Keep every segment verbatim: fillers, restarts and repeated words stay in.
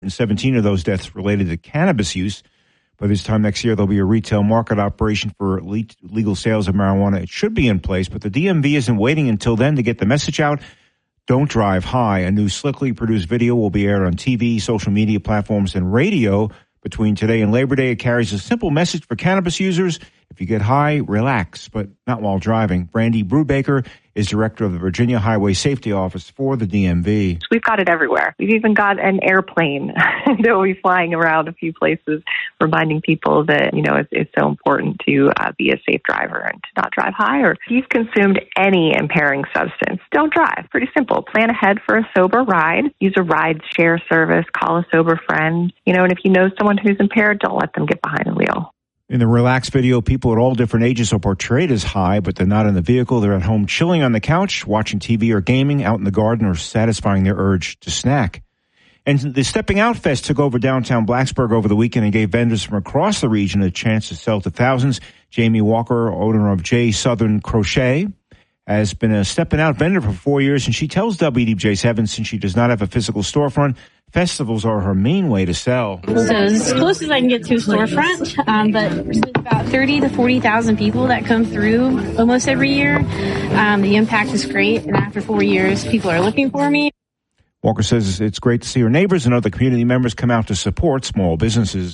hundred seventeen of those deaths related to cannabis use. By this time next year, there'll be a retail market operation for legal sales of marijuana. It should be in place, but the D M V isn't waiting until then to get the message out. Don't drive high. A new slickly produced video will be aired on T V, social media platforms, and radio between today and Labor Day. It carries a simple message for cannabis users. If you get high, relax, but not while driving. Brandy Brubaker is director of the Virginia Highway Safety Office for the D M V. We've got it everywhere. We've even got an airplane that will be flying around a few places, reminding people that, you know, it's, it's so important to uh, be a safe driver and to not drive high. Or if you've consumed any impairing substance, don't drive. Pretty simple. Plan ahead for a sober ride. Use a ride share service. Call a sober friend. You know, and if you know someone who's impaired, don't let them get behind the wheel. In the relaxed video, people at all different ages are portrayed as high, but they're not in the vehicle. They're at home chilling on the couch, watching T V or gaming, out in the garden, or satisfying their urge to snack. And the Stepping Out Fest took over downtown Blacksburg over the weekend and gave vendors from across the region a chance to sell to thousands. Jamie Walker, owner of J Southern Crochet, has been a Stepping Out vendor for four years, and she tells W D B J seven, since she does not have a physical storefront, festivals are her main way to sell. So as close as I can get to a storefront, um, but there's about thirty to forty thousand people that come through almost every year. Um, the impact is great, and after four years, people are looking for me. Walker says it's great to see her neighbors and other community members come out to support small businesses.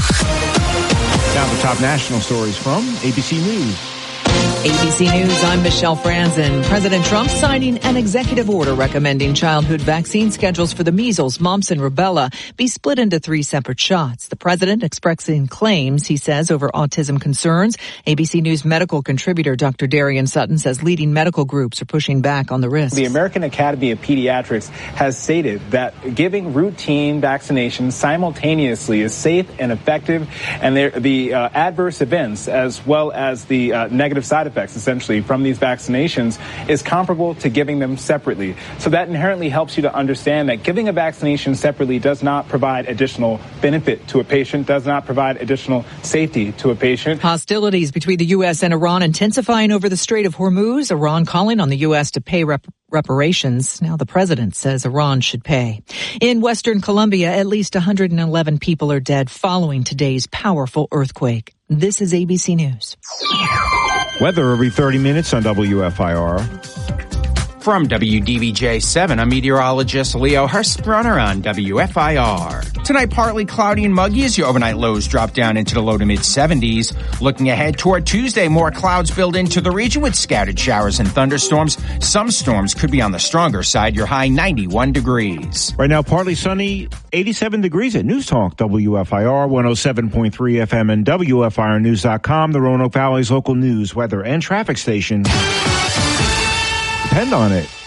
Now the top national stories from A B C News. A B C News, I'm Michelle Franzen. President Trump signing an executive order recommending childhood vaccine schedules for the measles, mumps, and rubella be split into three separate shots. The president expressing claims, he says, over autism concerns. A B C News medical contributor Doctor Darian Sutton says leading medical groups are pushing back on the risks. The American Academy of Pediatrics has stated that giving routine vaccinations simultaneously is safe and effective, and there, the uh, adverse events as well as the uh, negative side effects essentially from these vaccinations is comparable to giving them separately. So that inherently helps you to understand that giving a vaccination separately does not provide additional benefit to a patient, does not provide additional safety to a patient. Hostilities between the U S and Iran intensifying over the Strait of Hormuz. Iran calling on the U S to pay rep- reparations. Now the president says Iran should pay. In Western Colombia, at least one hundred eleven people are dead following today's powerful earthquake. This is A B C News. Weather every thirty minutes on W F I R. From W D B J seven, I'm meteorologist Leo Hurstbrunner on W F I R. Tonight, partly cloudy and muggy as your overnight lows drop down into the low to mid seventies. Looking ahead toward Tuesday, more clouds build into the region with scattered showers and thunderstorms. Some storms could be on the stronger side. Your high ninety-one degrees. Right now, partly sunny, eighty-seven degrees at News Talk W F I R, one oh seven point three F M and W F I R news dot com, the Roanoke Valley's local news, weather, and traffic station. Depend on it.